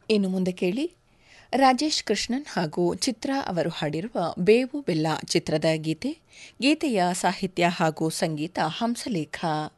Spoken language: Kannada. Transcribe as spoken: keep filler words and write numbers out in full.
ಇನ್ನು ಮುಂದೆ ಕೇಳಿ ರಾಜೇಶ್ ಕೃಷ್ಣನ್ ಹಾಗೂ ಚಿತ್ರಾ ಅವರು ಹಾಡಿರುವ ಬೇವು ಬೆಲ್ಲ ಚಿತ್ರದ ಗೀತೆ. ಗೀತೆಯ ಸಾಹಿತ್ಯ ಹಾಗೂ ಸಂಗೀತ ಹಂಸಲೇಖ.